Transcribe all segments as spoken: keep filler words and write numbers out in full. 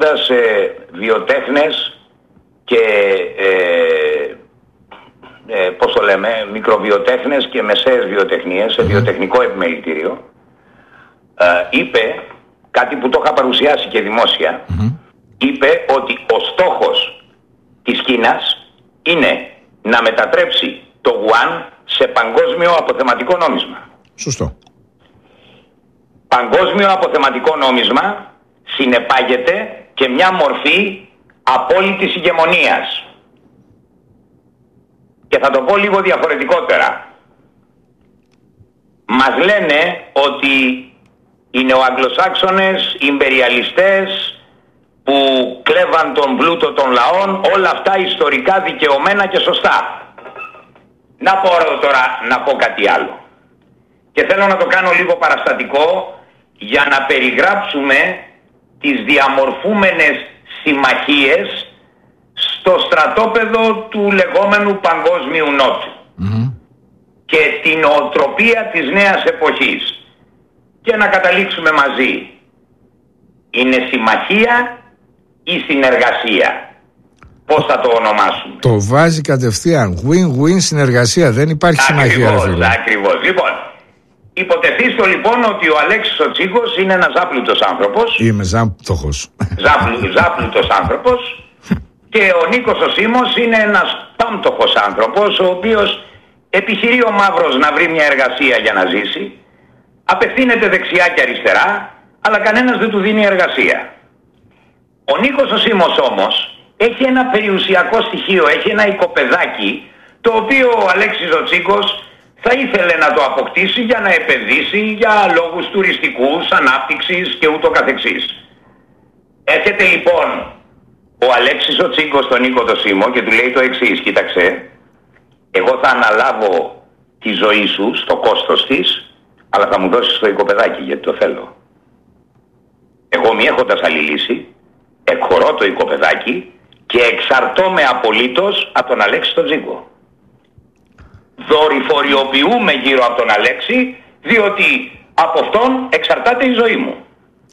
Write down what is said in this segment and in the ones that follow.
σε βιοτέχνες και ε, ε, πώς το λέμε, μικροβιοτέχνες και μεσαίες βιοτεχνίες σε βιοτεχνικό επιμελητήριο, ε, είπε κάτι που το είχα παρουσιάσει και δημόσια. Mm-hmm. Είπε ότι ο στόχος της Κίνας είναι να μετατρέψει το Γουάν σε παγκόσμιο αποθεματικό νόμισμα. Σωστό. Παγκόσμιο αποθεματικό νόμισμα συνεπάγεται και μια μορφή απόλυτης ηγεμονίας. Και θα το πω λίγο διαφορετικότερα. Μας λένε ότι οι νεοαγγλοσάξονες, οι ιμπεριαλιστές που κλέβαν τον πλούτο των λαών, όλα αυτά ιστορικά δικαιωμένα και σωστά. Να πω τώρα, να πω κάτι άλλο. Και θέλω να το κάνω λίγο παραστατικό για να περιγράψουμε τις διαμορφούμενες συμμαχίες στο στρατόπεδο του λεγόμενου Παγκόσμιου Νότου mm-hmm. και την οτροπία της νέας εποχής, και να καταλήξουμε μαζί. Είναι συμμαχία ή συνεργασία? Πώς θα το ονομάσουμε? Το βάζει κατευθείαν win-win συνεργασία. Δεν υπάρχει συμμαχία. Ακριβώς, ακριβώς. Λοιπόν, υποτεθήστε λοιπόν ότι ο Αλέξης ο Τσίγκος είναι ένας άπλουτος άνθρωπος. Είμαι ζάπτοχος. Ζάπλου, ζάπλουτος άνθρωπος. Και ο Νίκος ο Σίμος είναι ένας πάμπτωχος άνθρωπος, ο οποίος επιχειρεί ο μαύρος να βρει μια εργασία για να ζήσει. Απευθύνεται δεξιά και αριστερά, αλλά κανένας δεν του δίνει εργασία. Ο Νίκος ο Σίμος όμως έχει ένα περιουσιακό στοιχείο, έχει ένα οικοπεδάκι, το οποίο ο Αλέξης ο Τσίγκος θα ήθελε να το αποκτήσει για να επενδύσει για λόγους τουριστικούς, ανάπτυξης και ούτω καθεξής. Έρχεται λοιπόν ο Αλέξης ο Τσίγκος στον Νίκο το Σίμο και του λέει το εξής: κοίταξε, εγώ θα αναλάβω τη ζωή σου στο κόστος της, αλλά θα μου δώσεις το οικοπεδάκι γιατί το θέλω. Εγώ μη έχοντας άλλη λύση, εκχωρώ το οικοπεδάκι και εξαρτώμαι απολύτως από τον Αλέξη τον Τσίγκο. Δορυφοριοποιούμε γύρω από τον Αλέξη, διότι από αυτόν εξαρτάται η ζωή μου.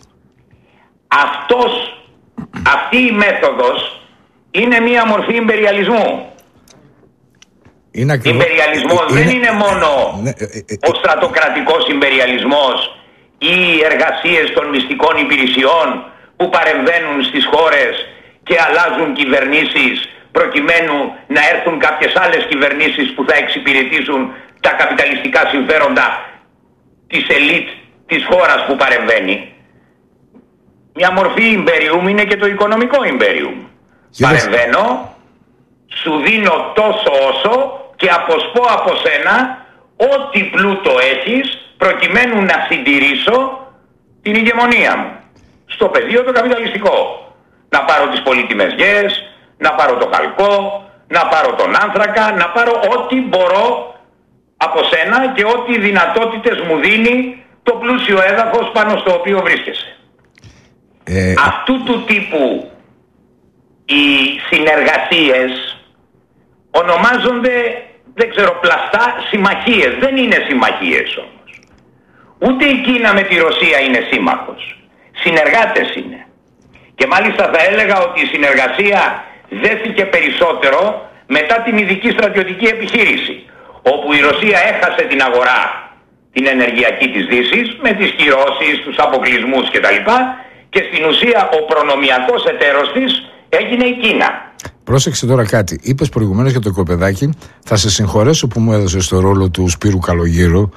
Αυτός, αυτή η μέθοδος είναι μία μορφή ιμπεριαλισμού. Είναι ακριβώς... Ιμπεριαλισμός είναι... δεν είναι μόνο ναι, ε, ε, ε, ο στρατοκρατικός ιμπεριαλισμός ή οι εργασίες των μυστικών υπηρεσιών που παρεμβαίνουν στις χώρες και αλλάζουν κυβερνήσεις προκειμένου να έρθουν κάποιες άλλες κυβερνήσεις που θα εξυπηρετήσουν τα καπιταλιστικά συμφέροντα της ελίτ της χώρας που παρεμβαίνει. Μια μορφή ιμπεριούμ είναι και το οικονομικό ιμπεριούμ. Παρεμβαίνω, σου δίνω τόσο όσο και αποσπώ από σένα ό,τι πλούτο έχεις προκειμένου να συντηρήσω την ηγεμονία μου στο πεδίο το καπιταλιστικό. Να πάρω τις πολύτιμες γέες, να πάρω το χαλκό, να πάρω τον άνθρακα, να πάρω ό,τι μπορώ από σένα και ό,τι δυνατότητες μου δίνει το πλούσιο έδαφος πάνω στο οποίο βρίσκεσαι. Ε... Αυτού του τύπου οι συνεργασίες ονομάζονται, δεν ξέρω, πλαστά συμμαχίες. Δεν είναι συμμαχίες όμως. Ούτε η Κίνα με τη Ρωσία είναι σύμμαχος. Συνεργάτες είναι. Και μάλιστα θα έλεγα ότι η συνεργασία δέθηκε περισσότερο μετά την ειδική στρατιωτική επιχείρηση, όπου η Ρωσία έχασε την αγορά, την ενεργειακή της Δύσης, με τις κυρώσεις, τους αποκλεισμούς κτλ. Και στην ουσία ο προνομιακός εταίρος της έγινε η Κίνα. Πρόσεξε τώρα κάτι. Είπες προηγουμένως για το οικοπεδάκι. Θα σε συγχωρέσω που μου έδωσες το ρόλο του Σπύρου Καλογύρου.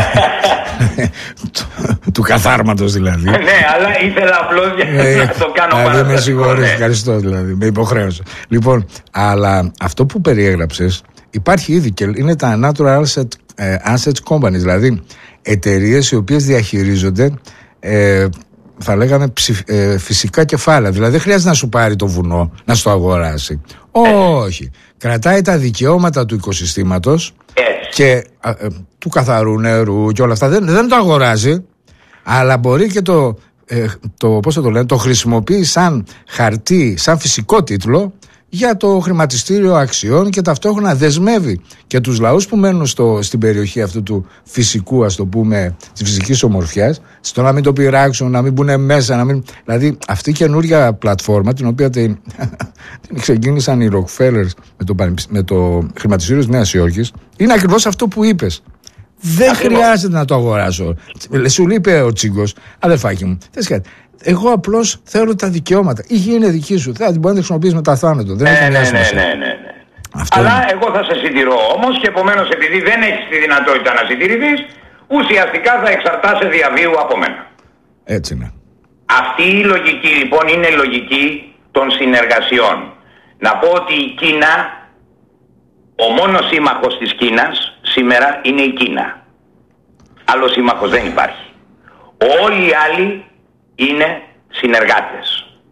του, του καθάρματος δηλαδή. Ναι, αλλά ήθελα απλώς να το κάνω παράδειγμα. Δεν με συγχωρείς, ευχαριστώ δηλαδή. Με υποχρέωσα. Λοιπόν, αλλά αυτό που περιέγραψες υπάρχει ήδη και είναι τα Natural Asset, ε, Assets Companies, δηλαδή εταιρείες οι οποίες διαχειρίζονται ε, θα λέγαμε ψηφ, ε, φυσικά κεφάλαια. Δηλαδή δεν χρειάζεται να σου πάρει το βουνό, να σου το αγοράσει. Όχι. Κρατάει τα δικαιώματα του οικοσυστήματος και ε, ε, του καθαρού νερού και όλα αυτά. Δεν, δεν το αγοράζει, αλλά μπορεί και το, ε, το, πώς θα το λένε, το χρησιμοποιεί σαν χαρτί, σαν φυσικό τίτλο για το χρηματιστήριο αξιών και ταυτόχρονα δεσμεύει και τους λαούς που μένουν στο, στην περιοχή αυτού του φυσικού, ας το πούμε, της φυσικής ομορφιάς, στο να μην το πειράξουν, να μην μπουν μέσα, να μην... Δηλαδή αυτή η καινούργια πλατφόρμα, την οποία την, την ξεκίνησαν οι Rockefellers με το, με το χρηματιστήριο της Νέας Υόρκης, είναι ακριβώς αυτό που είπες. Δεν ακριβώς. Χρειάζεται να το αγοράσω. Σου είπε ο Τσίγκος, αδερφάκι μου, θες κάτι. Εγώ απλώς θέλω τα δικαιώματα. Η γη είναι δική σου. Θα την μπορεί να τη χρησιμοποιήσει μετά θάνατο. Δεν ναι, έχει ναι, ναι, σημασία. ναι, ναι, ναι. Αυτό αλλά είναι. Εγώ θα σε συντηρώ όμως και επομένως επειδή δεν έχεις τη δυνατότητα να συντηρηθείς, ουσιαστικά θα εξαρτάσαι διαβίου από μένα. Έτσι είναι. Αυτή η λογική λοιπόν είναι η λογική των συνεργασιών. Να πω ότι η Κίνα, ο μόνος σύμμαχος της Κίνας σήμερα είναι η Κίνα. Άλλος σύμμαχος δεν υπάρχει. Όλοι οι άλλοι είναι συνεργάτες.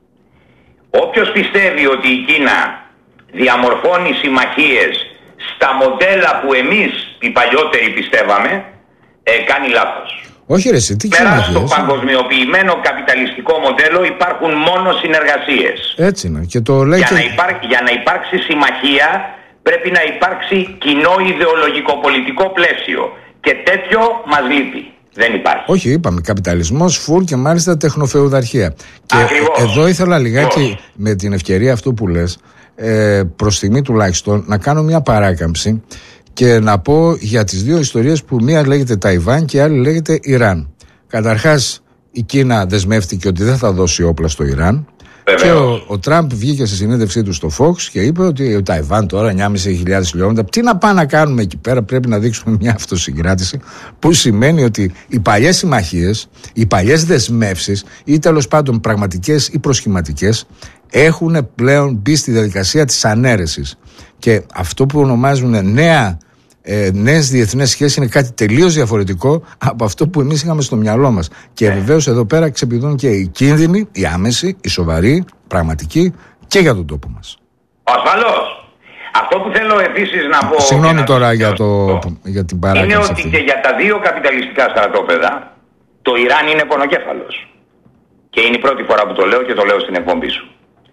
Όποιος πιστεύει ότι η Κίνα διαμορφώνει συμμαχίες στα μοντέλα που εμείς οι παλιότεροι πιστεύαμε, ε, κάνει λάθος. Όχι ρε εσύ, τι πέρα στο παγκοσμιοποιημένο καπιταλιστικό μοντέλο υπάρχουν μόνο συνεργασίες. Έτσι είναι. Και το λέει για, και... να υπάρ, για να υπάρξει συμμαχία πρέπει να υπάρξει κοινό ιδεολογικό πολιτικό πλαίσιο. Και τέτοιο μας λείπει. Δεν υπάρχει. Όχι, είπαμε καπιταλισμός, φουλ και μάλιστα τεχνοφεουδαρχία. Και ακριβώς. Εδώ ήθελα λιγάκι ακριβώς. Με την ευκαιρία αυτού που λες, ε, προς στιγμή τουλάχιστον, να κάνω μια παράκαμψη και να πω για τις δύο ιστορίες που μία λέγεται Ταϊβάν και η άλλη λέγεται Ιράν. Καταρχάς, η Κίνα δεσμεύτηκε ότι δεν θα δώσει όπλα στο Ιράν. Βεβαίως. Και ο, ο Τραμπ βγήκε στη συνέντευξή του στο Fox και είπε ότι ο Ταϊβάν τώρα εννιά χιλιάδες πεντακόσια χιλιόμετρα. Τι να πάμε να κάνουμε εκεί πέρα, πρέπει να δείξουμε μια αυτοσυγκράτηση. Που σημαίνει ότι οι παλιές συμμαχίες, οι παλιές δεσμεύσεις ή τέλος πάντων πραγματικές ή προσχηματικές έχουν πλέον μπει στη διαδικασία της ανέρεσης. Και αυτό που ονομάζουν νέα. Ε, νέες διεθνές σχέσεις είναι κάτι τελείως διαφορετικό από αυτό που εμείς είχαμε στο μυαλό μας. Και βεβαίως εδώ πέρα ξεπηδούν και οι κίνδυνοι, οι άμεσοι, οι σοβαροί, πραγματικοί και για τον τόπο μας. Ασφαλώς. Αυτό που θέλω επίσης να πω. Συγγνώμη τώρα για, το, για την παράκαμψη. Είναι ότι αυτή. Και για τα δύο καπιταλιστικά στρατόπεδα το Ιράν είναι πονοκέφαλος. Και είναι η πρώτη φορά που το λέω και το λέω στην εκπομπή σου.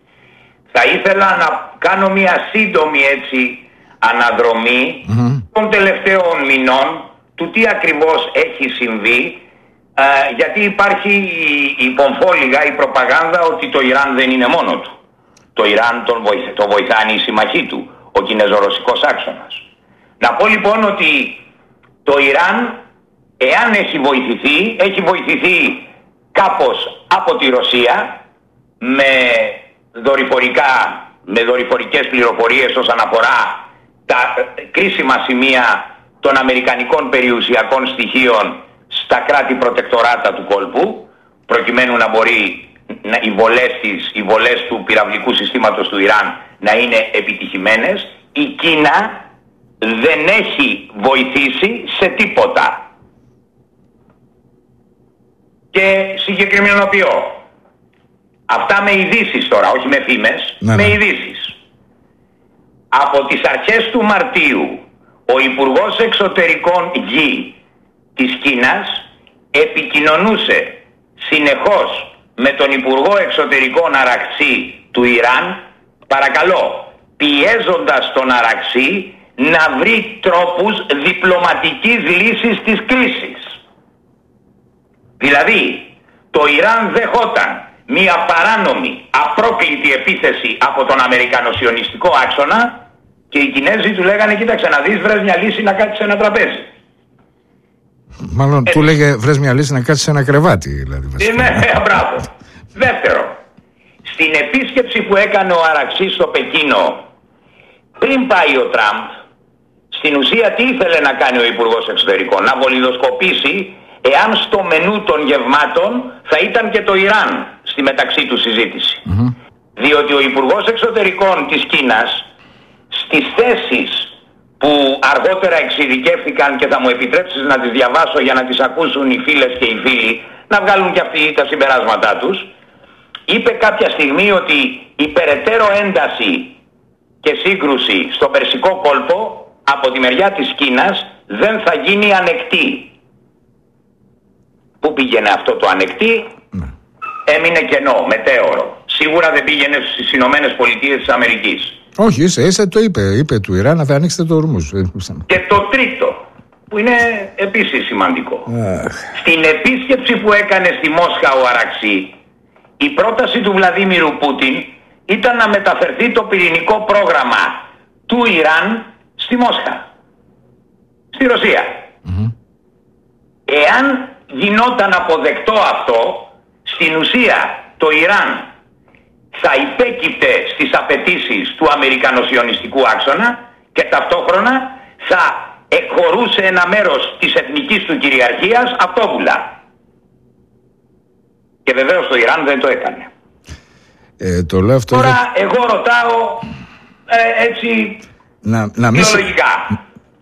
Θα ήθελα να κάνω μια σύντομη έτσι αναδρομή mm-hmm. των τελευταίων μηνών του τι ακριβώς έχει συμβεί, ε, γιατί υπάρχει η, η πομφόλιγα, η προπαγάνδα ότι το Ιράν δεν είναι μόνο του. Το Ιράν τον βοηθ, το βοηθάνε οι συμμαχοί του, ο κινεζο-ρωσικός άξονας. Να πω λοιπόν ότι το Ιράν, εάν έχει βοηθηθεί, έχει βοηθηθεί κάπως από τη Ρωσία με δορυφορικά, με δορυφορικές πληροφορίες όσον αφορά τα κρίσιμα σημεία των αμερικανικών περιουσιακών στοιχείων στα κράτη προτεκτοράτα του κόλπου, προκειμένου να μπορεί να, οι, βολές της, οι βολές του πυραυλικού συστήματος του Ιράν να είναι επιτυχημένες. Η Κίνα δεν έχει βοηθήσει σε τίποτα. Και συγκεκριμενοποιώ. Αυτά με ειδήσεις τώρα, όχι με φήμες, ναι, με ναι. ειδήσεις. Από τις αρχές του Μαρτίου, ο Υπουργός Εξωτερικών Γη της Κίνας επικοινωνούσε συνεχώς με τον Υπουργό Εξωτερικών Αραξή του Ιράν, παρακαλώ, πιέζοντας τον Αραξή να βρει τρόπους διπλωματικής λύσης της κρίσης. Δηλαδή, το Ιράν δεχόταν μία παράνομη, απρόκλητη επίθεση από τον Αμερικανοσιονιστικό άξονα και οι Κινέζοι του λέγανε, κοίταξε να δεις, βρες μια λύση να κάτσεις σε ένα τραπέζι. Μάλλον ε, του λέγε βρες μια λύση να κάτσεις σε ένα κρεβάτι, δηλαδή. Ναι, μπράβο. Δεύτερο, στην επίσκεψη που έκανε ο Αραξής στο Πεκίνο πριν πάει ο Τραμπ, στην ουσία τι ήθελε να κάνει ο Υπουργός Εξωτερικών? Να βολιδοσκοπήσει εάν στο μενού των γευμάτων θα ήταν και το Ιράν στη μεταξύ του συζήτηση. Mm-hmm. Διότι ο Υπουργός Εξωτερικών της Κίνας στις θέσεις που αργότερα εξειδικεύθηκαν και θα μου επιτρέψεις να τις διαβάσω για να τις ακούσουν οι φίλες και οι φίλοι, να βγάλουν και αυτοί τα συμπεράσματά τους, είπε κάποια στιγμή ότι η περαιτέρω ένταση και σύγκρουση στο Περσικό κόλπο από τη μεριά της Κίνας δεν θα γίνει ανεκτή. Πού πήγαινε αυτό το ανεκτή? Ναι. Έμεινε κενό, μετέωρο. σίγουρα δεν πήγαινε στις Ηνωμένες Πολιτείες της Αμερικής. Όχι, ίσα ίσα το είπε, είπε του Ιράν να ανοίξετε το ορμούς. Και το τρίτο, που είναι επίσης σημαντικό. Αχ. Στην επίσκεψη που έκανε στη Μόσχα ο Αραξή, η πρόταση του Βλαντίμιρου Πούτιν ήταν να μεταφερθεί το πυρηνικό πρόγραμμα του Ιράν στη Μόσχα, στη Ρωσία. Mm-hmm. Εάν γινόταν αποδεκτό αυτό, στην ουσία το Ιράν θα υπέκυπτε στις απαιτήσεις του αμερικανοσιονιστικού άξονα και ταυτόχρονα θα εκχωρούσε ένα μέρος της εθνικής του κυριαρχίας αυτόβουλα. Και βεβαίως το Ιράν δεν το έκανε. Ε, το λέω αυτό Τώρα για... εγώ ρωτάω ε, έτσι να, να βιολογικά.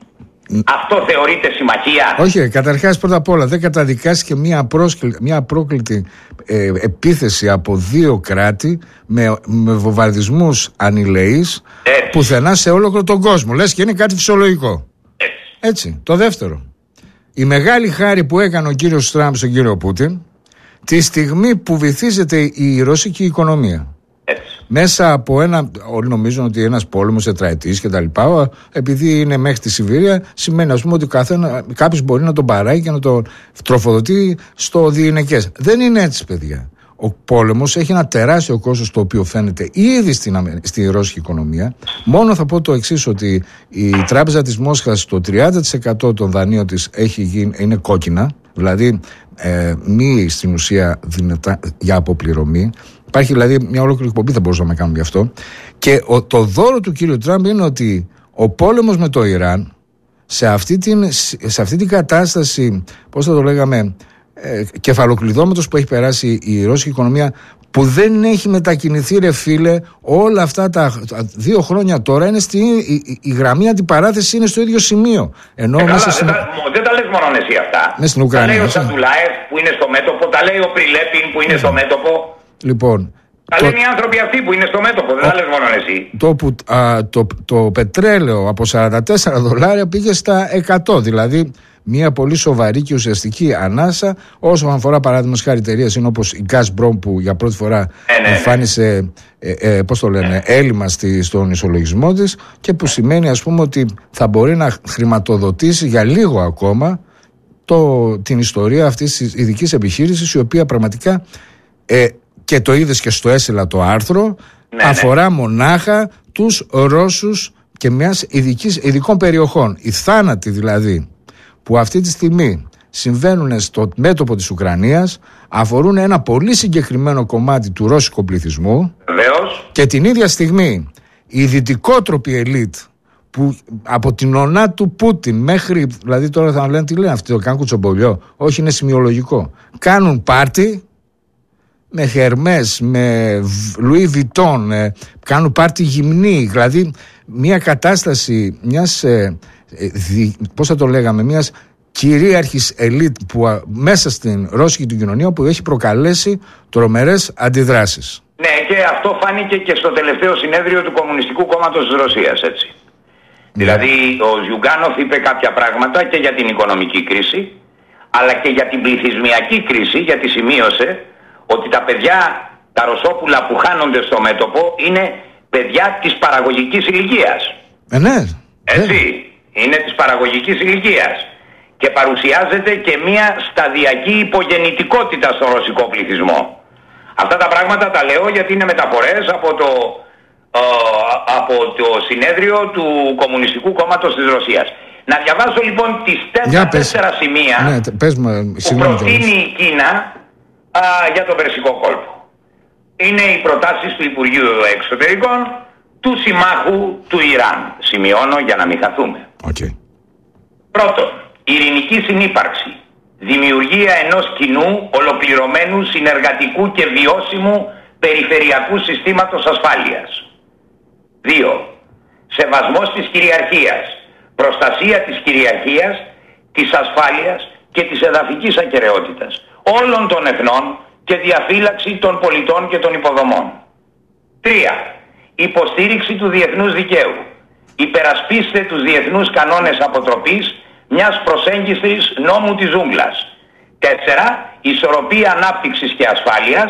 Αυτό θεωρείται συμμαχία? Όχι, καταρχάς πρώτα απ' όλα δεν καταδικάστηκε μια, πρόσκλη, μια απρόκλητη ε, επίθεση από δύο κράτη με, με βομβαρδισμούς ανηλεείς πουθενά σε όλο τον κόσμο. Λες και είναι κάτι φυσιολογικό. Έτσι. Έτσι. Το δεύτερο, η μεγάλη χάρη που έκανε ο κύριος Τραμπ στον κύριο Πούτιν τη στιγμή που βυθίζεται η ρωσική οικονομία. Έτσι. Μέσα από ένα, όλοι νομίζουν ότι ένας πόλεμος τετραετής και τα λοιπά, επειδή είναι μέχρι τη Σιβήρια, σημαίνει ας πούμε ότι καθένα, κάποιος μπορεί να τον παράγει και να τον τροφοδοτεί στο διηνεκές. Δεν είναι έτσι, παιδιά. Ο πόλεμος έχει ένα τεράστιο κόστος το οποίο φαίνεται ήδη στην, στη ρώσικη οικονομία. Μόνο θα πω το εξής, ότι η τράπεζα της Μόσχας το τριάντα τοις εκατό των δανείων της έχει γίνει, είναι κόκκινα, δηλαδή ε, μη στην ουσία δυνατά για αποπληρωμή. Υπάρχει δηλαδή μια ολόκληρη εκπομπή θα μπορούσαμε να κάνουμε γι' αυτό. Και ο, το δώρο του κύριου Τραμπ είναι ότι ο πόλεμος με το Ιράν σε αυτή την, σε αυτή την κατάσταση, πώς θα το λέγαμε, ε, κεφαλοκλειδώματος που έχει περάσει η ρώσικη οικονομία, που δεν έχει μετακινηθεί ρε φίλε όλα αυτά τα, τα δύο χρόνια τώρα, είναι στη, η, η, η γραμμή αντιπαράθεση είναι στο ίδιο σημείο. Ενώ ε, μέσα καλά, στην... δεν, τα, δεν τα λες μόνο εσύ αυτά. Μέσα στην Ουκρανία. Τα λέει ο Σαντουλάεφ που είναι στο μέτωπο, τα λέει ο Πριλέπιν που είναι στο μέτωπο. Λοιπόν, τα το... λένε οι άνθρωποι αυτοί που είναι στο μέτωπο, δεν τα λες μόνο εσύ. Το, που, α, το, το πετρέλαιο από σαράντα τέσσερα δολάρια πήγε στα εκατό, δηλαδή μια πολύ σοβαρή και ουσιαστική ανάσα. Όσον αφορά παράδειγμα χάρη εταιρείες είναι όπως η Gazprom που για πρώτη φορά ε, ναι, εμφάνισε ε, ε, πώς το λένε, έλλειμμα στη, στον ισολογισμό της, και που σημαίνει ας πούμε ότι θα μπορεί να χρηματοδοτήσει για λίγο ακόμα το, την ιστορία αυτής της ειδικής επιχείρησης, η οποία πραγματικά ε, και το είδες και στο έσυλα το άρθρο, ναι, αφορά ναι. μονάχα τους Ρώσους και μιας ειδικής, ειδικών περιοχών. Οι θάνατοι δηλαδή που αυτή τη στιγμή συμβαίνουν στο μέτωπο της Ουκρανίας αφορούν ένα πολύ συγκεκριμένο κομμάτι του ρώσικου πληθυσμού. Βεβαίως. Και την ίδια στιγμή η δυτικότροπη ελίτ που από την ονά του Πούτιν μέχρι, δηλαδή τώρα θα λένε τι λένε αυτοί, το κάνουν κουτσομπολιό, όχι είναι σημειολογικό, κάνουν πάρτι με Χερμές, με Λουί Βιτόν, κάνουν πάρτι γυμνή, δηλαδή μια κατάσταση μιας ε, ε, δι, πώς θα το λέγαμε, μιας κυρίαρχης ελίτ που α, μέσα στην ρώσικη του κοινωνία που έχει προκαλέσει τρομερές αντιδράσεις. Ναι, και αυτό φάνηκε και στο τελευταίο συνέδριο του Κομμουνιστικού Κόμματος της Ρωσίας, έτσι. Ναι. Δηλαδή ο Ζιουγκάνοφ είπε κάποια πράγματα και για την οικονομική κρίση, αλλά και για την πληθυσμιακή κρίση, γιατί σημείωσε ότι τα παιδιά, τα ρωσόπουλα που χάνονται στο μέτωπο είναι παιδιά της παραγωγικής ηλικίας. Ε, ναι. Έτσι, ε. είναι της παραγωγικής ηλικίας. Και παρουσιάζεται και μια σταδιακή υπογεννητικότητα στον ρωσικό πληθυσμό. Αυτά τα πράγματα τα λέω γιατί είναι μεταφορές από το, ε, από το συνέδριο του Κομμουνιστικού Κόμματος της Ρωσίας. Να διαβάσω λοιπόν τις τέσσερα σημεία ναι, πες μου, που προτείνει η Κίνα α, για τον Περσικό κόλπο. Είναι οι προτάσεις του Υπουργείου Εξωτερικών του συμμάχου του Ιράν. Σημειώνω για να μην χαθούμε. Okay. Πρώτον, ειρηνική συνύπαρξη. Δημιουργία ενός κοινού, ολοκληρωμένου, συνεργατικού και βιώσιμου περιφερειακού συστήματος ασφάλειας. Δύο. Σεβασμός της κυριαρχίας. Προστασία της κυριαρχίας, της ασφάλειας και της εδαφικής ακεραιότητας όλων των εθνών και διαφύλαξη των πολιτών και των υποδομών. Τρία. Υποστήριξη του διεθνούς δικαίου. Υπερασπίστε τους διεθνούς κανόνες αποτροπής μιας προσέγγισης νόμου της ζούγκλας. Τέσσερα. Ισορροπία ανάπτυξης και ασφάλειας,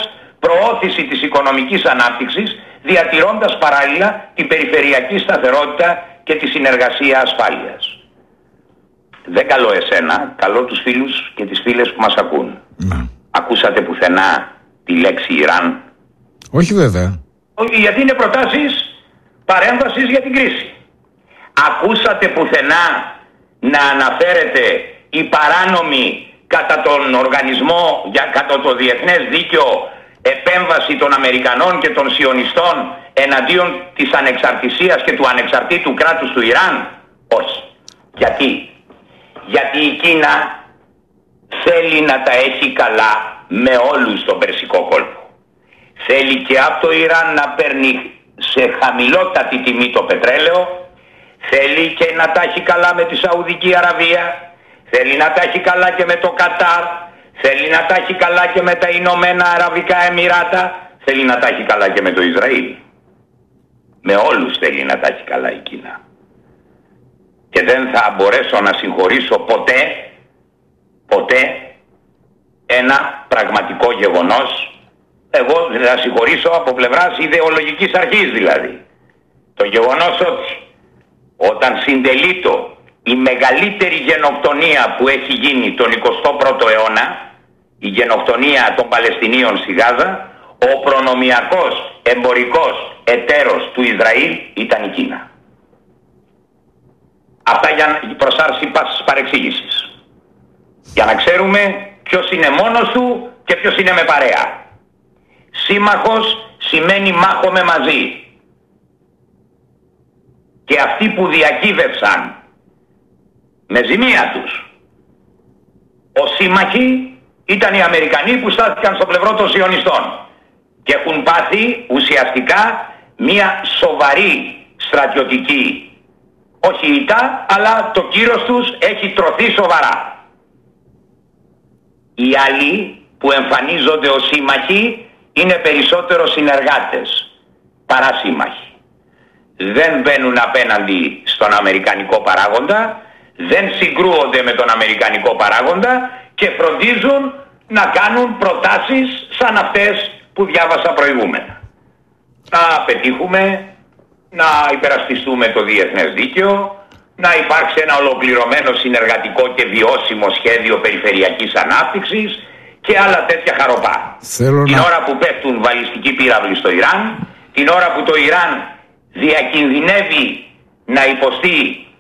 προώθηση της οικονομικής ανάπτυξης, διατηρώντας παράλληλα την περιφερειακή σταθερότητα και τη συνεργασία ασφάλειας. Δεν καλώ εσένα, καλώ τους φίλους και τις φίλες που μας ακούν. Mm. Ακούσατε πουθενά τη λέξη Ιράν? Όχι βέβαια. Γιατί είναι προτάσεις παρέμβασης για την κρίση. Ακούσατε πουθενά να αναφέρεται η παράνομη κατά τον οργανισμό, για, κατά το διεθνές δίκαιο επέμβαση των Αμερικανών και των Σιωνιστών εναντίον της ανεξαρτησίας και του ανεξαρτήτου κράτους του Ιράν? Όχι. Γιατί? Γιατί η Κίνα θέλει να τα έχει καλά με όλους στον Περσικό κόλπο. Θέλει και από το Ιράν να παίρνει σε χαμηλότατη τιμή το πετρέλαιο, θέλει και να τα έχει καλά με τη Σαουδική Αραβία, θέλει να τα έχει καλά και με το Κατάρ, θέλει να τα έχει καλά και με τα Ηνωμένα Αραβικά Εμιράτα, θέλει να τα έχει καλά και με το Ισραήλ. Με όλους θέλει να τα έχει καλά η Κίνα. Και δεν θα μπορέσω να συγχωρήσω ποτέ, ποτέ ένα πραγματικό γεγονός. Εγώ θα συγχωρήσω από πλευράς ιδεολογικής αρχής δηλαδή. Το γεγονός ότι όταν συντελείτο η μεγαλύτερη γενοκτονία που έχει γίνει τον εικοστό πρώτο αιώνα, η γενοκτονία των Παλαιστινίων στη Γάζα, ο προνομιακός εμπορικός εταίρος του Ισραήλ ήταν η Κίνα. Αυτά για προσάρση πάσης παρεξήγησης. Για να ξέρουμε ποιος είναι μόνος του και ποιος είναι με παρέα. Σύμμαχος σημαίνει μάχομαι μαζί. Και αυτοί που διακύβευσαν με ζημία τους ως σύμμαχοι ήταν οι Αμερικανοί που στάθηκαν στο πλευρό των Σιωνιστών και έχουν πάθει ουσιαστικά μια σοβαρή στρατιωτική, όχι ήττα, αλλά το κύρος τους έχει τρωθεί σοβαρά. Οι άλλοι που εμφανίζονται ως σύμμαχοι είναι περισσότερο συνεργάτες παρά σύμμαχοι. Δεν μπαίνουν απέναντι στον αμερικανικό παράγοντα, δεν συγκρούονται με τον αμερικανικό παράγοντα και φροντίζουν να κάνουν προτάσεις σαν αυτές που διάβασα προηγούμενα. Να πετύχουμε, να υπερασπιστούμε το διεθνές δίκαιο, να υπάρξει ένα ολοκληρωμένο συνεργατικό και βιώσιμο σχέδιο περιφερειακής ανάπτυξης και άλλα τέτοια χαροπά. Θέλω την να... ώρα που πέφτουν βαλιστικοί πύραυλοι στο Ιράν, την ώρα που το Ιράν διακινδυνεύει να υποστεί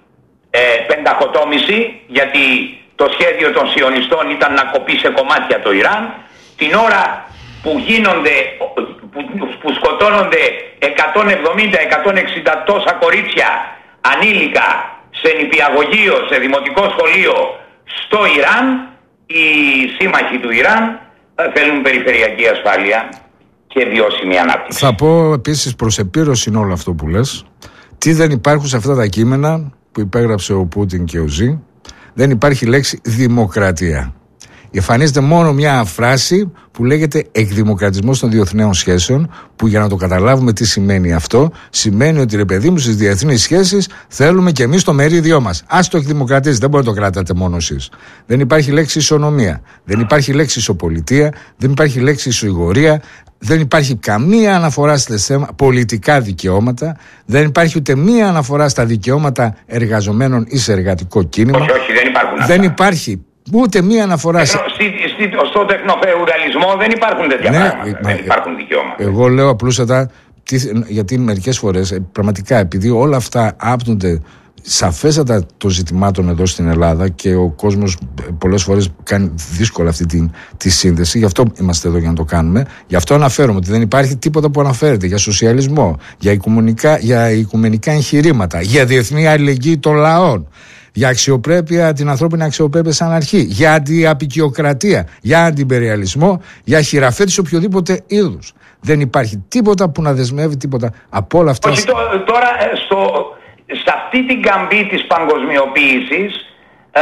ε, πενταχωτόμηση, γιατί το σχέδιο των Σιωνιστών ήταν να κοπεί σε κομμάτια το Ιράν, την ώρα που γίνονται, που, που σκοτώνονται εκατόν εβδομήντα με εκατόν εξήντα τόσα κορίτσια ανήλικα σε νηπιαγωγείο, σε δημοτικό σχολείο στο Ιράν, οι σύμμαχοι του Ιράν θέλουν περιφερειακή ασφάλεια και βιώσιμη ανάπτυξη. Θα πω επίσης προς επίρρωση όλο αυτό που λες, τι δεν υπάρχουν σε αυτά τα κείμενα που υπέγραψε ο Πούτιν και ο Ζι. Δεν υπάρχει λέξη δημοκρατία. Εμφανίζεται μόνο μια φράση που λέγεται εκδημοκρατισμός των διεθνέων σχέσεων, που για να το καταλάβουμε τι σημαίνει αυτό, σημαίνει ότι ρε παιδί μου στις διεθνείς σχέσεις θέλουμε και εμείς το μερίδιό μας. Ας το εκδημοκρατίζετε, δεν μπορείτε να το κρατάτε μόνο εσείς. Δεν υπάρχει λέξη ισονομία, δεν υπάρχει λέξη ισοπολιτεία, δεν υπάρχει λέξη ισοηγορία, δεν υπάρχει καμία αναφορά στα θέματα πολιτικά δικαιώματα, δεν υπάρχει ούτε μία αναφορά στα δικαιώματα εργαζομένων ή σε εργατικό κίνημα. Όχι, όχι, δεν υπάρχουν. Δεν αυτά. Υπάρχει ούτε μία αναφορά. Σε... Στη, στη, στο τεχνοφεουδαλισμό δεν υπάρχουν τέτοια ναι, πράγματα. Μα, δεν υπάρχουν δικαιώματα. Εγώ λέω απλούστατα, γιατί μερικές φορές πραγματικά επειδή όλα αυτά άπτονται σαφέστατα των ζητημάτων εδώ στην Ελλάδα και ο κόσμος πολλές φορές κάνει δύσκολα αυτή τη, τη σύνδεση, γι' αυτό είμαστε εδώ για να το κάνουμε, γι' αυτό αναφέρομαι ότι δεν υπάρχει τίποτα που αναφέρεται για σοσιαλισμό, για οικουμενικά, για οικουμενικά εγχειρήματα, για διεθνή αλληλεγγύη των λαών, για αξιοπρέπεια, την ανθρώπινη αξιοπρέπεια σαν αρχή, για αντιαπικιοκρατία, για αντιπεριαλισμό, για χειραφέτηση οποιοδήποτε είδους. Δεν υπάρχει τίποτα που να δεσμεύει τίποτα από όλα αυτά. Όχι, τώρα στο... σε αυτή την καμπή της παγκοσμιοποίησης ε,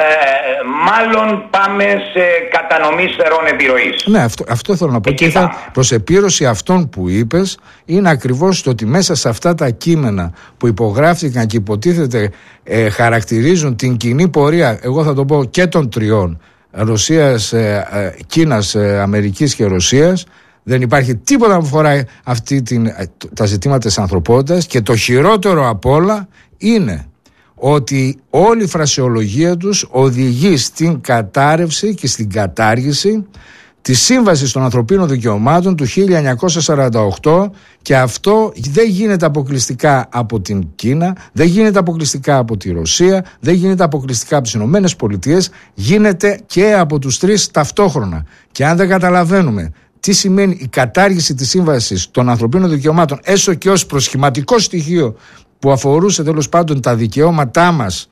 μάλλον πάμε σε κατανομή σφαιρών επιρροής. Ναι, αυτό, αυτό θέλω να πω. Εκεί και θα, προς επίρρωση αυτών που είπες είναι ακριβώς το ότι μέσα σε αυτά τα κείμενα που υπογράφηκαν και υποτίθεται ε, χαρακτηρίζουν την κοινή πορεία, εγώ θα το πω και των τριών, Ρωσίας, ε, ε, Κίνας, ε, Αμερικής και Ρωσίας, Δεν υπάρχει τίποτα που αφορά αυτή την, τα ζητήματα της ανθρωπότητας, και το χειρότερο απ' όλα είναι ότι όλη η φρασεολογία τους οδηγεί στην κατάρρευση και στην κατάργηση της Σύμβασης των Ανθρωπίνων Δικαιωμάτων του χίλια εννιακόσια σαράντα οκτώ, και αυτό δεν γίνεται αποκλειστικά από την Κίνα, δεν γίνεται αποκλειστικά από τη Ρωσία, δεν γίνεται αποκλειστικά από τις Ηνωμένες Πολιτείες, γίνεται και από τους τρεις ταυτόχρονα. Και αν δεν καταλαβαίνουμε τι σημαίνει η κατάργηση της Σύμβασης των Ανθρωπίνων Δικαιωμάτων, έστω και ως προσχηματικό στοιχείο που αφορούσε τέλος πάντων τα δικαιώματά μας,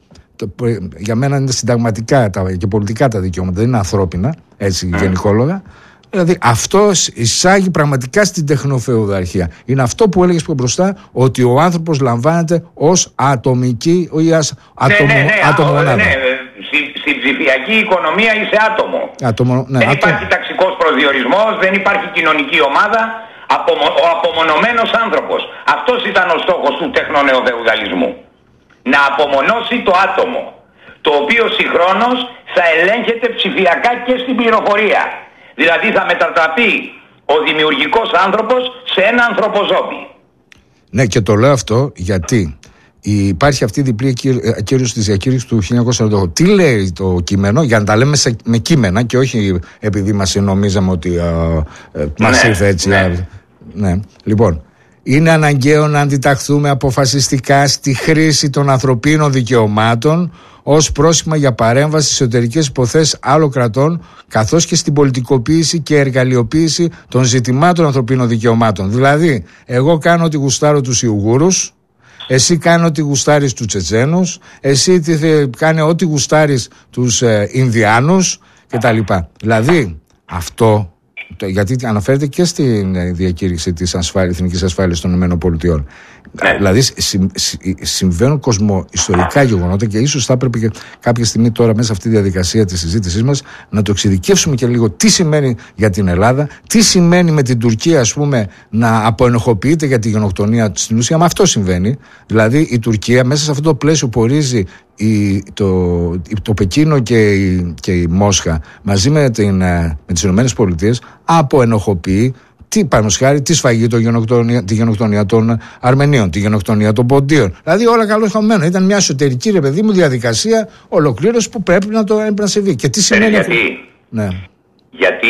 για μένα είναι συνταγματικά και πολιτικά τα δικαιώματα, δεν είναι ανθρώπινα, έτσι γενικόλογα. Δηλαδή αυτό εισάγει πραγματικά στην τεχνοφεουδαρχία. Είναι αυτό που έλεγες πιο μπροστά, ότι ο άνθρωπος λαμβάνεται ως ατομική ή ως ατομο, ναι, ναι, ναι, ατομονάδα. Ναι, ναι. Στην ψηφιακή οικονομία είσαι άτομο. άτομο ναι, δεν άτομο. υπάρχει ταξικός προσδιορισμός, δεν υπάρχει κοινωνική ομάδα, απομο, ο απομονωμένος άνθρωπος. Αυτός ήταν ο στόχος του τεχνονεοφεουδαλισμού. Να απομονώσει το άτομο, το οποίο συγχρόνως θα ελέγχεται ψηφιακά και στην πληροφορία. Δηλαδή θα μετατραπεί ο δημιουργικός άνθρωπος σε ένα ανθρωποζώμπι. Ναι, και το λέω αυτό γιατί υπάρχει αυτή η διπλή ακύρωση της διακήρυξης του χίλια εννιακόσια σαράντα οκτώ. Τι λέει το κείμενο, για να τα λέμε σε, με κείμενα και όχι επειδή μας νομίζαμε ότι α, ε, μας ναι, ήρθε έτσι. Ναι. Α, ναι. Λοιπόν, είναι αναγκαίο να αντιταχθούμε αποφασιστικά στη χρήση των ανθρωπίνων δικαιωμάτων ως πρόσχημα για παρέμβαση στις εσωτερικές υποθέσεις άλλων κρατών, καθώς και στην πολιτικοποίηση και εργαλειοποίηση των ζητημάτων ανθρωπίνων δικαιωμάτων. Δηλαδή, εγώ κάνω ότι γουστάρω τους Ιουγούρους, εσύ κάνει ό,τι γουστάρεις τους Τσετσένους, εσύ κάνει ό,τι γουστάρεις τους ε, Ινδιάνους κτλ. Δηλαδή, αυτό, γιατί αναφέρεται και στην διακήρυξη της ασφάλειας, εθνικής ασφάλειας των ΗΠΑ. Ναι. Δηλαδή συμ, συμβαίνουν κοσμοϊστορικά γεγονότα και ίσως θα έπρεπε και κάποια στιγμή τώρα μέσα σε αυτή τη διαδικασία της συζήτησής μας να το εξειδικεύσουμε και λίγο τι σημαίνει για την Ελλάδα, τι σημαίνει με την Τουρκία, ας πούμε, να αποενοχοποιείται για τη γενοκτονία στην ουσία. Μα αυτό συμβαίνει. Δηλαδή η Τουρκία μέσα σε αυτό το πλαίσιο που ορίζει η, το, το Πεκίνο και η, και η Μόσχα μαζί με, την, με τις ΗΠΑ αποενοχοποιεί τι πάνω σχάρι, τη σφαγή, το γενοκτονία, τη γενοκτονία των Αρμενίων, τη γενοκτονία των Ποντίων. Δηλαδή όλα καλό χαμένο. Ήταν μια εσωτερική, ρε παιδί μου, διαδικασία ολοκλήρωση που πρέπει να το να συμβεί. Και τι σημαίνει γιατί, αυτό. Ναι. Γιατί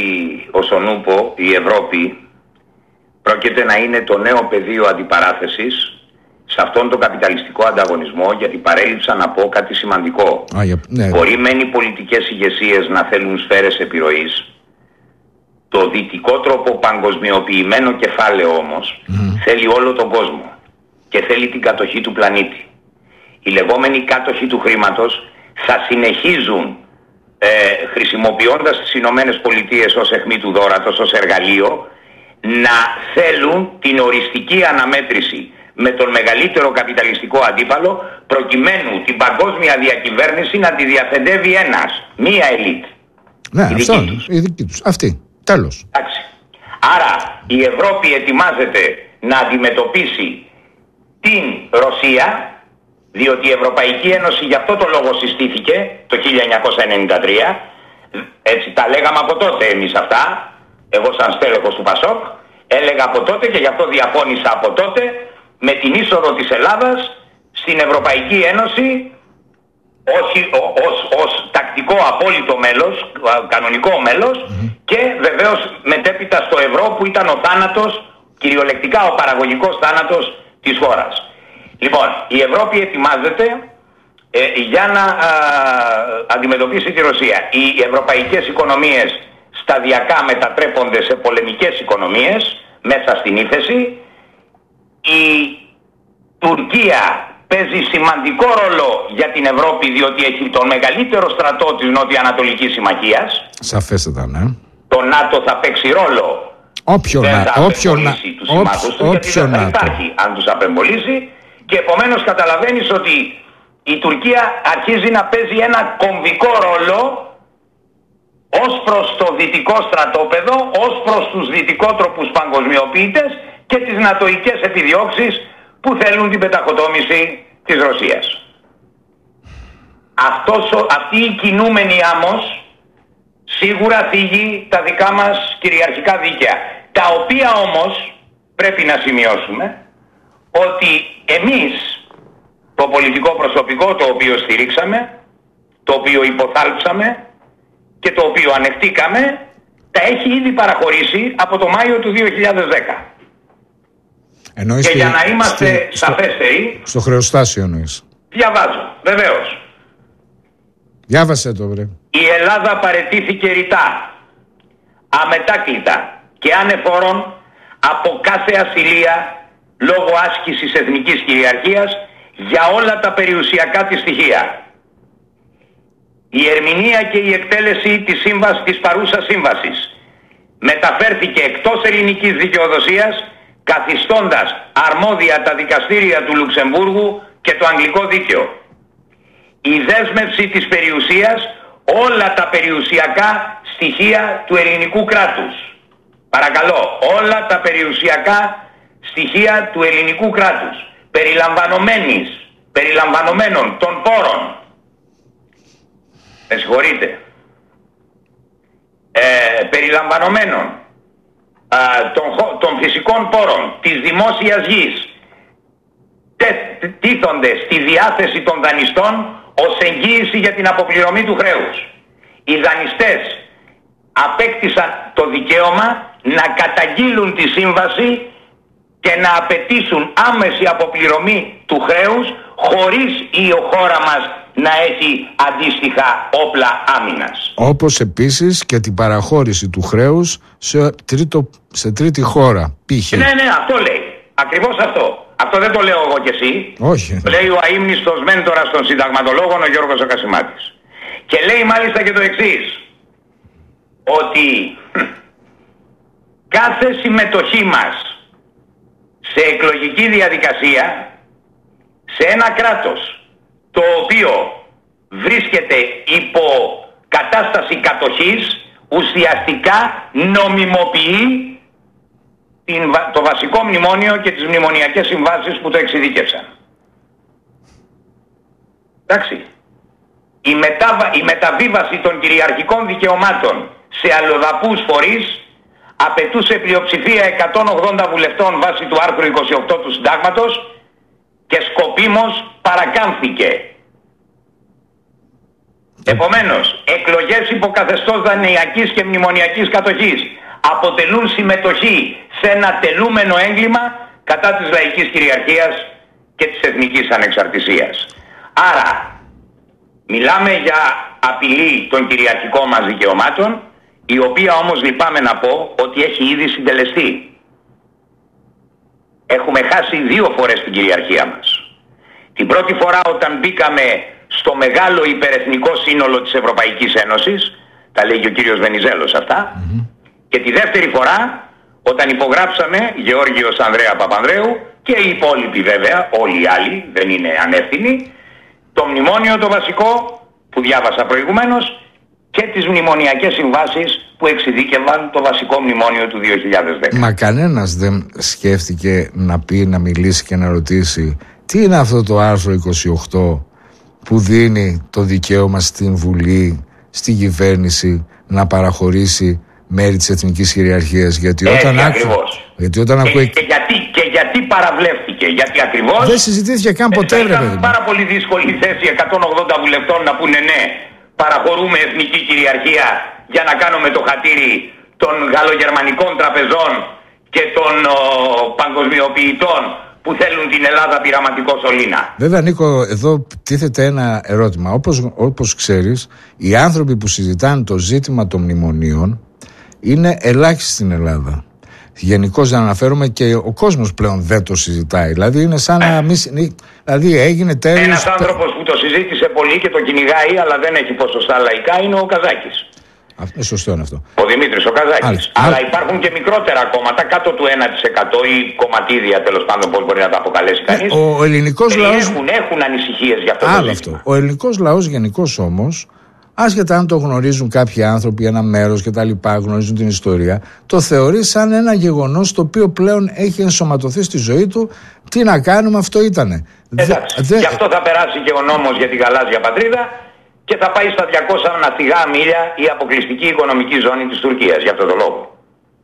όσον ούπο η Ευρώπη πρόκειται να είναι το νέο πεδίο αντιπαράθεσης σε αυτόν τον καπιταλιστικό ανταγωνισμό, γιατί παρέλειψα να πω κάτι σημαντικό. Α, για, ναι. Μπορεί μεν οι πολιτικές ηγεσίες να θέλουν σφαίρες επιρροής. Το δυτικό τρόπο παγκοσμιοποιημένο κεφάλαιο όμως mm. θέλει όλο τον κόσμο και θέλει την κατοχή του πλανήτη. Οι λεγόμενοι κάτοχοι του χρήματος θα συνεχίζουν ε, χρησιμοποιώντας τις Ηνωμένες Πολιτείες ως αιχμή του δώρατος, ως εργαλείο, να θέλουν την οριστική αναμέτρηση με τον μεγαλύτερο καπιταλιστικό αντίπαλο, προκειμένου την παγκόσμια διακυβέρνηση να τη διαφεντεύει ένας, μία ελίτ. Ναι, η αυτό, δική η δική τους. Αυτή. Τέλος. Εντάξει. Άρα η Ευρώπη ετοιμάζεται να αντιμετωπίσει την Ρωσία, διότι η Ευρωπαϊκή Ένωση γι' αυτό το λόγο συστήθηκε το χίλια εννιακόσια ενενήντα τρία. Έτσι τα λέγαμε από τότε εμείς αυτά. Εγώ σαν στέλεχος του Πασόκ έλεγα από τότε και γι' αυτό διαφώνησα από τότε με την είσοδο της Ελλάδας στην Ευρωπαϊκή Ένωση όχι ως, ως τακτικό απόλυτο μέλος, κανονικό μέλος mm-hmm. και βεβαίως μετέπειτα στο ευρώ που ήταν ο θάνατος, κυριολεκτικά ο παραγωγικός θάνατος της χώρας. Λοιπόν, η Ευρώπη ετοιμάζεται ε, για να α, αντιμετωπίσει τη Ρωσία. Οι ευρωπαϊκές οικονομίες σταδιακά μετατρέπονται σε πολεμικές οικονομίες μέσα στην ύφεση. Η Τουρκία παίζει σημαντικό ρόλο για την Ευρώπη, διότι έχει τον μεγαλύτερο στρατό της Νοτιοανατολικής Συμμαχίας. Σαφέστατα, ναι. Το ΝΑΤΟ θα παίξει ρόλο. Όποιο δεν να, θα απεμπολίσει τους συμμάχους του, γιατί δεν θα υπάρχει αν τους απεμπολίσει. Και επομένως καταλαβαίνεις ότι η Τουρκία αρχίζει να παίζει ένα κομβικό ρόλο ως προς το δυτικό στρατόπεδο, ως προς τους δυτικότροπους παγκοσμιοποιητές και τις νατοικές επιδιώξεις που θέλουν την πεταχωτόμηση της Ρωσίας. Αυτός, αυτή η κινούμενη άμμος σίγουρα θίγει τα δικά μας κυριαρχικά δίκαια, τα οποία όμως πρέπει να σημειώσουμε ότι εμείς, το πολιτικό προσωπικό το οποίο στηρίξαμε, το οποίο υποθάλψαμε και το οποίο ανεχτήκαμε, τα έχει ήδη παραχωρήσει από το Μάιο του δύο χιλιάδες δέκα. Εννοείς και για να είμαστε στη, σαφέστεροι... Στο, στο χρεοστάσιο εννοείς. Διαβάζω, βεβαίως. Διάβασε το, βρε. Η Ελλάδα παραιτήθηκε ρητά, αμετάκλητα και ανεφορών από κάθε ασυλία λόγω άσκησης εθνικής κυριαρχίας για όλα τα περιουσιακά της στοιχεία. Η ερμηνεία και η εκτέλεση της, σύμβασης, της παρούσας σύμβασης μεταφέρθηκε εκτός ελληνικής δικαιοδοσίας, καθιστώντας αρμόδια τα δικαστήρια του Λουξεμβούργου και το αγγλικό δίκαιο. Η δέσμευση της περιουσίας όλα τα περιουσιακά στοιχεία του ελληνικού κράτους. Παρακαλώ, όλα τα περιουσιακά στοιχεία του ελληνικού κράτους, περιλαμβανομένης, περιλαμβανομένων των πόρων, με συγχωρείτε, ε, περιλαμβανομένων α, των, των φυσικών πόρων, της δημόσιας γης, τε, τίθονται στη διάθεση των δανειστών ως εγγύηση για την αποπληρωμή του χρέους. Οι δανειστές απέκτησαν το δικαίωμα να καταγγείλουν τη σύμβαση και να απαιτήσουν άμεση αποπληρωμή του χρέους, χωρίς η χώρα μας να έχει αντίστοιχα όπλα άμυνας. Όπως επίσης και την παραχώρηση του χρέους σε, τρίτο, σε τρίτη χώρα. Πήχε. Ναι, ναι, αυτό λέει. Ακριβώς αυτό. Αυτό δεν το λέω εγώ και εσύ. Όχι. Λέει ο αείμνηστος μέντορας των συνταγματολόγων, ο Γιώργος ο Κασιμάτης. Και λέει μάλιστα και το εξής, ότι κάθε συμμετοχή μας σε εκλογική διαδικασία σε ένα κράτος το οποίο βρίσκεται υπό κατάσταση κατοχής, ουσιαστικά νομιμοποιεί την, το βασικό μνημόνιο και τις μνημονιακές συμβάσεις που το εξειδίκευσαν. Εντάξει. Η, μετάβα, η μεταβίβαση των κυριαρχικών δικαιωμάτων σε αλλοδαπούς φορείς απαιτούσε πλειοψηφία εκατόν ογδόντα βουλευτών βάσει του άρθρου είκοσι οκτώ του Συντάγματος και σκοπίμως παρακάμφθηκε. Επομένως, εκλογές υποκαθεστώς δανειακής και μνημονιακής κατοχής αποτελούν συμμετοχή σε ένα τελούμενο έγκλημα κατά της λαϊκής κυριαρχίας και της εθνικής ανεξαρτησίας. Άρα, μιλάμε για απειλή των κυριαρχικών μας δικαιωμάτων, η οποία όμως λυπάμαι να πω ότι έχει ήδη συντελεστεί. Έχουμε χάσει δύο φορές την κυριαρχία μας. Την πρώτη φορά όταν μπήκαμε στο μεγάλο υπερεθνικό σύνολο της Ευρωπαϊκής Ένωσης, τα λέει και ο κύριος Βενιζέλος αυτά, mm-hmm. και τη δεύτερη φορά όταν υπογράψαμε, Γεώργιος Ανδρέα Παπανδρέου και οι υπόλοιποι βέβαια, όλοι οι άλλοι, δεν είναι ανεύθυνοι, το μνημόνιο το βασικό που διάβασα προηγουμένως και τις μνημονιακές συμβάσεις που εξειδίκευαν το βασικό μνημόνιο του δύο χιλιάδες δέκα. Μα κανένας δεν σκέφτηκε να πει, να μιλήσει και να ρωτήσει τι είναι αυτό το άρθρο είκοσι οκτώ που δίνει το δικαίωμα στην Βουλή, στην κυβέρνηση να παραχωρήσει μέρη της εθνικής κυριαρχίας. Γιατί όταν άκου... γιατί όταν και, ακούει... και, γιατί, και γιατί παραβλέφθηκε, γιατί ακριβώς δεν συζητήθηκε καν ποτέ. Ήταν πάρα πολύ δύσκολη θέση εκατόν ογδόντα βουλευτών να πούνε ναι, παραχωρούμε εθνική κυριαρχία για να κάνουμε το χατήρι των γαλλογερμανικών τραπεζών και των ο, παγκοσμιοποιητών που θέλουν την Ελλάδα πειραματικό σωλήνα. Βέβαια, Νίκο, εδώ τίθεται ένα ερώτημα. Όπως, όπως ξέρεις, οι άνθρωποι που συζητάνε το ζήτημα των μνημονίων είναι ελάχιστοι στην Ελλάδα. Γενικώς δεν αναφέρομαι και ο κόσμος πλέον δεν το συζητάει. Δηλαδή είναι σαν να μη... Δηλαδή έγινε τέλος... Ένας άνθρωπος που το συζήτησε πολύ και το κυνηγάει αλλά δεν έχει ποσοστά λαϊκά είναι ο Καζάκης. Αυτό, σωστό είναι αυτό. Ο Δημήτρης ο Καζάκης. Άλλη. Αλλά Άλλη. υπάρχουν και μικρότερα κόμματα κάτω του ένα τοις εκατό ή κομματίδια, τέλος πάντων, πώς μπορεί να τα αποκαλέσει κανείς. Ε, ο ελληνικός λαός... Έχουν, έχουν ανησυχίες για αυτό. Άλλο αυτό. Ο ελληνικός λαός γενικώς όμως, άσχετα αν το γνωρίζουν κάποιοι άνθρωποι, ένα μέρος και τα λοιπά, γνωρίζουν την ιστορία, το θεωρεί σαν ένα γεγονός το οποίο πλέον έχει ενσωματωθεί στη ζωή του. Τι να κάνουμε, αυτό ήτανε. Εντάξει. Δε... Γι' αυτό θα περάσει και ο νόμος για την γαλάζια πατρίδα. Και και θα πάει στα διακόσια ναυτικά μίλια η αποκλειστική οικονομική ζώνη της Τουρκίας, για αυτόν τον λόγο.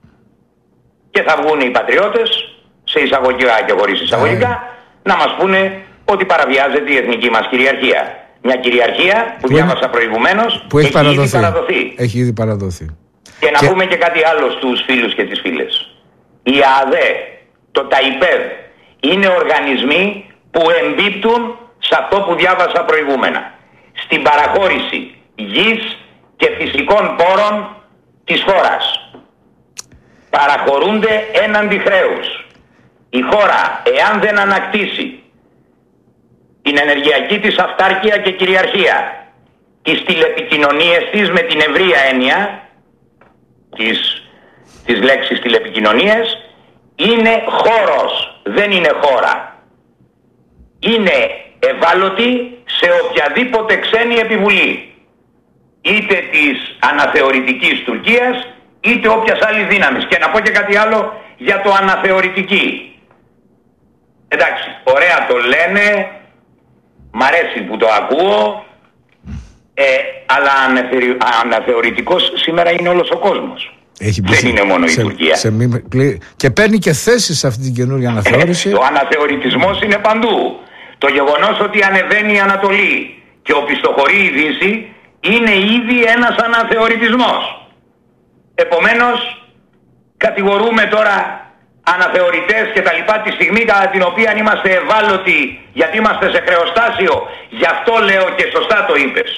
Και θα βγουν οι πατριώτες, σε εισαγωγικά και χωρίς εισαγωγικά, yeah. να μας πούνε ότι παραβιάζεται η εθνική μας κυριαρχία. Μια κυριαρχία που, που διάβασα είναι... προηγουμένως που έχει, έχει παραδοθεί. ήδη παραδοθεί. Έχει ήδη παραδοθεί. Και να και... πούμε και κάτι άλλο στους φίλους και τις φίλες. Η ΑΔΕ, το ΤΑΙΠΕΔ, είναι οργανισμοί που εμπίπτουν σε αυτό που διάβασα προηγούμενα. Στην παραχώρηση γης και φυσικών πόρων της χώρας. Παραχωρούνται έναντι χρέους. Η χώρα, εάν δεν ανακτήσει την ενεργειακή της αυτάρκεια και κυριαρχία, τις τηλεπικοινωνίες της με την ευρεία έννοια της, της λέξης τηλεπικοινωνίες, είναι χώρος, δεν είναι χώρα. Είναι ευάλωτη σε οποιαδήποτε ξένη επιβουλή, είτε της αναθεωρητικής Τουρκίας είτε όποιας άλλης δύναμης. Και να πω και κάτι άλλο για το αναθεωρητική. Εντάξει, ωραία το λένε, μ' αρέσει που το ακούω, ε, αλλά αναθεωρη, αναθεωρητικός σήμερα είναι όλος ο κόσμος. Έχει δεν είναι μόνο σε, η Τουρκία. Σε μη, και παίρνει και θέση σε αυτή την καινούργια αναθεώρηση. Ο αναθεωρητισμός είναι παντού. Το γεγονός ότι ανεβαίνει η Ανατολή και οπισθοχωρεί η Δύση είναι ήδη ένας αναθεωρητισμός. Επομένως, κατηγορούμε τώρα αναθεωρητές και τα λοιπά τη στιγμή κατά την οποία είμαστε ευάλωτοι γιατί είμαστε σε χρεοστάσιο. Γι' αυτό λέω και σωστά το είπες,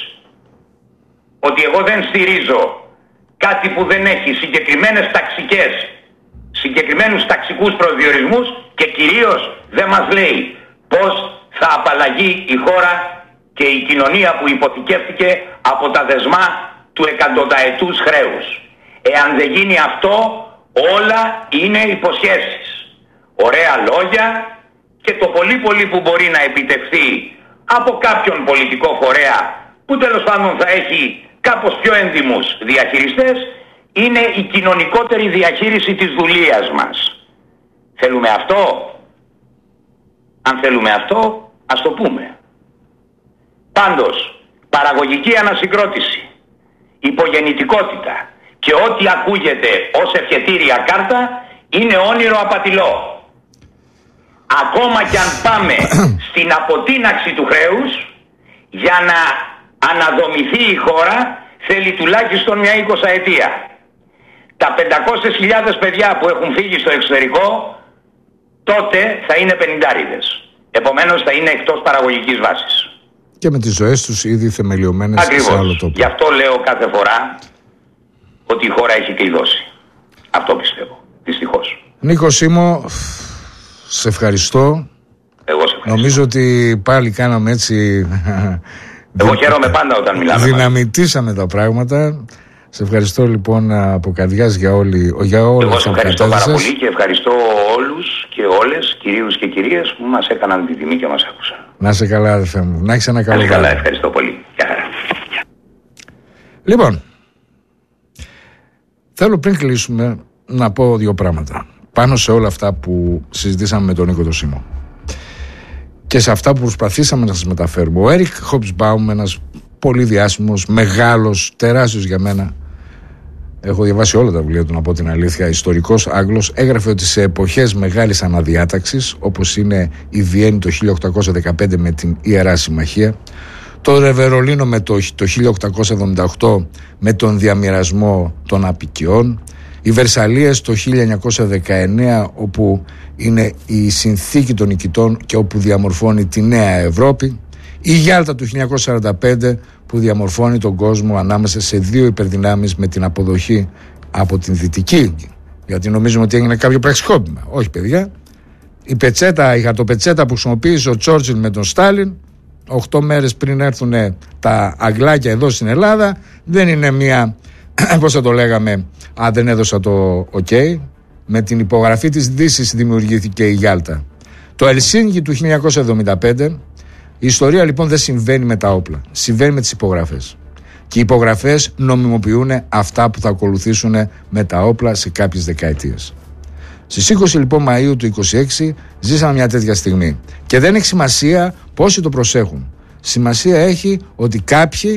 ότι εγώ δεν στηρίζω κάτι που δεν έχει συγκεκριμένες ταξικές, συγκεκριμένους ταξικούς προσδιορισμούς και κυρίως δεν μας λέει πώς θα απαλλαγεί η χώρα και η κοινωνία που υποθηκεύτηκε από τα δεσμά του εκατονταετούς χρέους. Εάν δεν γίνει αυτό, όλα είναι υποσχέσεις. Ωραία λόγια και το πολύ πολύ που μπορεί να επιτευχθεί από κάποιον πολιτικό φορέα που τέλος πάντων θα έχει κάπως πιο έντιμους διαχειριστές, είναι η κοινωνικότερη διαχείριση της δουλείας μας. Θέλουμε αυτό? Αν θέλουμε αυτό, ας το πούμε. Πάντως, παραγωγική ανασυγκρότηση, υπογεννητικότητα και ό,τι ακούγεται ως ευχετήρια κάρτα είναι όνειρο απατηλό. Ακόμα κι αν πάμε στην αποτείναξη του χρέους, για να αναδομηθεί η χώρα θέλει τουλάχιστον μια εικοσαετία. Τα πεντακόσιες χιλιάδες παιδιά που έχουν φύγει στο εξωτερικό τότε θα είναι πενηντάριδες. Επομένως θα είναι εκτός παραγωγικής βάσης. Και με τις ζωές τους ήδη θεμελιωμένες σε άλλο τόπο. Γι' αυτό λέω κάθε φορά ότι η χώρα έχει κλειδώσει. Αυτό πιστεύω. Δυστυχώς. Νίκο Σίμω, σε ευχαριστώ. Εγώ σε ευχαριστώ. Νομίζω ότι πάλι κάναμε έτσι... Εγώ χαίρομαι πάντα όταν μιλάμε. Δυναμητήσαμε τα πράγματα. Σε ευχαριστώ λοιπόν από καρδιάς για όλη για όλα. Εγώ σε ευχαριστώ πάρα πολύ και ευχαριστώ όλους και όλες, κυρίους και κυρίες που μας έκαναν τη τιμή και μας άκουσαν. Να είσαι καλά, αδερφέ μου. Να έχεις ένα καλό βράδυ. Καλά, ευχαριστώ πολύ. Γεια χαρά. Λοιπόν, θέλω πριν κλείσουμε να πω δύο πράγματα πάνω σε όλα αυτά που συζητήσαμε με τον Νίκο το Σίμω και σε αυτά που προσπαθήσαμε να σας μεταφέρουμε. Ο Έρικ Χόμπσμπαουμ, ένας πολύ διάσημος, μεγάλος, τεράστιος για μένα, έχω διαβάσει όλα τα βιβλία του να πω την αλήθεια, ιστορικός Άγγλος, έγραφε ότι σε εποχές μεγάλης αναδιάταξης, όπως είναι η Βιέννη το χίλια οκτακόσια δεκαπέντε με την Ιερά Συμμαχία, το Βερολίνο με το, το χίλια οκτακόσια εβδομήντα οκτώ με τον διαμοιρασμό των αποικιών, οι Βερσαλίες το χίλια εννιακόσια δεκαεννέα όπου είναι η συνθήκη των νικητών και όπου διαμορφώνει τη νέα Ευρώπη, η Γιάλτα του χίλια εννιακόσια σαράντα πέντε που διαμορφώνει τον κόσμο ανάμεσα σε δύο υπερδυνάμεις με την αποδοχή από την Δυτική, γιατί νομίζουμε ότι έγινε κάποιο πραξικόπημα. Όχι παιδιά, η πετσέτα, η χαρτοπετσέτα που χρησιμοποίησε ο Τσόρτσιλ με τον Στάλιν οχτώ μέρες πριν έρθουν τα αγλάκια εδώ στην Ελλάδα δεν είναι μια, πώς θα το λέγαμε, αν δεν έδωσα το ok, με την υπογραφή της Δύσης δημιουργήθηκε η Γιάλτα. Το Ελσίνκι του χίλια εννιακόσια εβδομήντα πέντε, η ιστορία λοιπόν δεν συμβαίνει με τα όπλα, συμβαίνει με τις υπογραφές. Και οι υπογραφές νομιμοποιούν αυτά που θα ακολουθήσουν με τα όπλα σε κάποιες δεκαετίες. Στις είκοσι λοιπόν Μαΐου του είκοσι έξι ζήσαμε μια τέτοια στιγμή. Και δεν έχει σημασία πόσοι το προσέχουν. Σημασία έχει ότι κάποιοι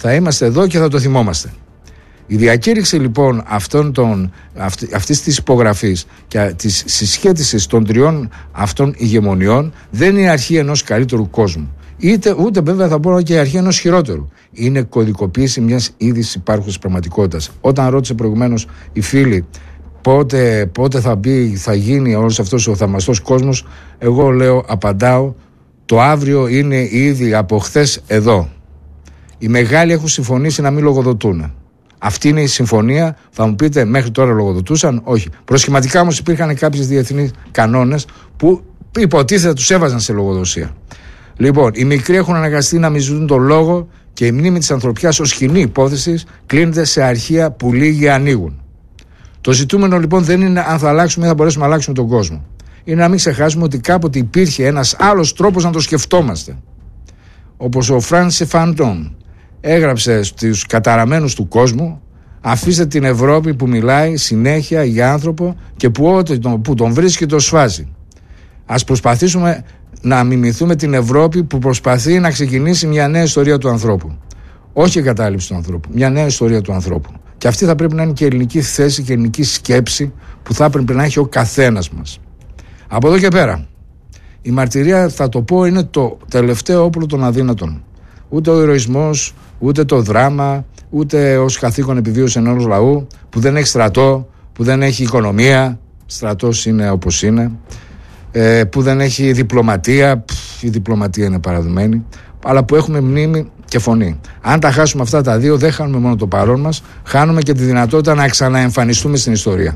θα είμαστε εδώ και θα το θυμόμαστε. Η διακήρυξη λοιπόν αυτών των, αυτή, αυτής της υπογραφής και της συσχέτισης των τριών αυτών ηγεμονιών δεν είναι η αρχή ενός καλύτερου κόσμου. Είτε, ούτε βέβαια θα πω και η αρχή ενός χειρότερου. Είναι κωδικοποίηση μιας ήδη υπάρχουσας πραγματικότητας. Όταν ρώτησε προηγουμένως η φίλη πότε, πότε θα, μπει, θα γίνει όλος αυτός ο θαυμαστός κόσμος, εγώ λέω, απαντάω, το αύριο είναι ήδη από χθες εδώ. Οι μεγάλοι έχουν συμφωνήσει να μην λογοδοτούν. Αυτή είναι η συμφωνία. Θα μου πείτε, μέχρι τώρα λογοδοτούσαν? Όχι. Προσχηματικά όμως υπήρχαν κάποιες διεθνείς κανόνες που υποτίθεται τους έβαζαν σε λογοδοσία. Λοιπόν, οι μικροί έχουν αναγκαστεί να μην ζουν τον λόγο και η μνήμη της ανθρωπιάς ως κοινή υπόθεση κλείνεται σε αρχεία που λίγοι ανοίγουν. Το ζητούμενο λοιπόν δεν είναι αν θα αλλάξουμε ή θα μπορέσουμε να αλλάξουμε τον κόσμο. Είναι να μην ξεχάσουμε ότι κάποτε υπήρχε ένας άλλος τρόπος να το σκεφτόμαστε. Όπως ο Φράνσε Φαντών έγραψε στους καταραμένους του κόσμου, αφήστε την Ευρώπη που μιλάει συνέχεια για άνθρωπο και που ό,τι τον, που τον βρίσκει το σφάζει. Ας προσπαθήσουμε να μιμηθούμε την Ευρώπη που προσπαθεί να ξεκινήσει μια νέα ιστορία του ανθρώπου. Όχι η κατάληψη του ανθρώπου, μια νέα ιστορία του ανθρώπου. Και αυτή θα πρέπει να είναι και η ελληνική θέση και η ελληνική σκέψη που θα πρέπει να έχει ο καθένας μας. Από εδώ και πέρα, η μαρτυρία, θα το πω, είναι το τελευταίο όπλο των αδύνατων. Ούτε ο ηρωισμός, ούτε το δράμα, ούτε ως καθήκον επιβίωση ενός λαού που δεν έχει στρατό, που δεν έχει οικονομία, στρατός είναι όπως είναι, ε, που δεν έχει διπλωματία, πφ, η διπλωματία είναι παραδομένη, αλλά που έχουμε μνήμη και φωνή. Αν τα χάσουμε αυτά τα δύο, δεν χάνουμε μόνο το παρόν μας, χάνουμε και τη δυνατότητα να ξαναεμφανιστούμε στην ιστορία.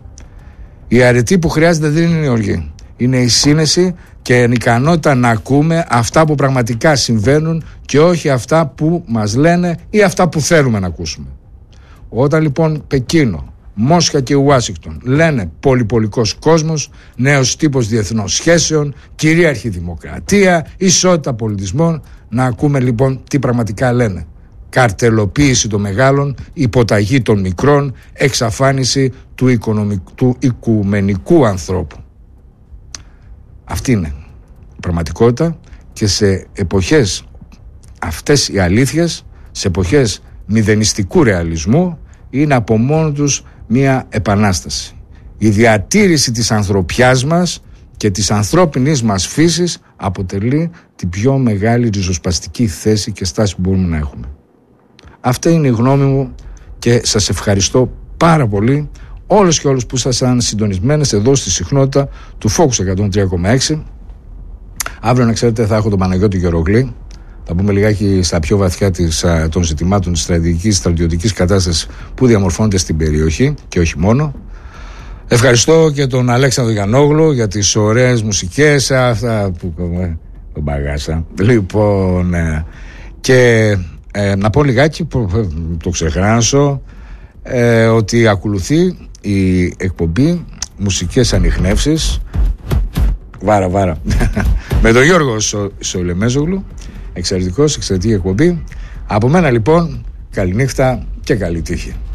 Η αρετή που χρειάζεται δεν είναι η οργή. Είναι η σύνεση και η ικανότητα να ακούμε αυτά που πραγματικά συμβαίνουν και όχι αυτά που μας λένε ή αυτά που θέλουμε να ακούσουμε. Όταν λοιπόν Πεκίνο, Μόσχα και Ουάσιγκτον λένε πολυπολικός κόσμος, νέος τύπος διεθνών σχέσεων, κυρίαρχη δημοκρατία, ισότητα πολιτισμών, να ακούμε λοιπόν τι πραγματικά λένε. Καρτελοποίηση των μεγάλων, υποταγή των μικρών, εξαφάνιση του, οικονομικού, του οικουμενικού ανθρώπου. Αυτή είναι η πραγματικότητα και σε εποχές αυτές οι αλήθειες, σε εποχές μηδενιστικού ρεαλισμού, είναι από μόνο τους μία επανάσταση. Η διατήρηση της ανθρωπιάς μας και της ανθρώπινης μας φύσης αποτελεί την πιο μεγάλη ριζοσπαστική θέση και στάση που μπορούμε να έχουμε. Αυτή είναι η γνώμη μου και σας ευχαριστώ πάρα πολύ όλους και όλους που ήσασταν συντονισμένες εδώ στη συχνότητα του Focus εκατόν τρία κόμμα έξι. Αύριο, να ξέρετε, θα έχω τον Παναγιώτη Γεωργλή. Θα πούμε λιγάκι στα πιο βαθιά της, των ζητημάτων της στρατηγικής, στρατιωτικής κατάστασης που διαμορφώνεται στην περιοχή και όχι μόνο. Ευχαριστώ και τον Αλέξανδρο Γιαννόγλου για τις ωραίες μουσικές, αυτά που τον παγάσα. Λοιπόν, και ε, να πω λιγάκι, που το ξεχράσω, ε, ότι ακολουθεί η εκπομπή Μουσικές Ανιχνεύσεις, βάρα βάρα, με τον Γιώργο Σο, Σολεμέζογλου. Εξαιρετικός, εξαιρετική εκπομπή. Από μένα λοιπόν, καληνύχτα και καλή τύχη.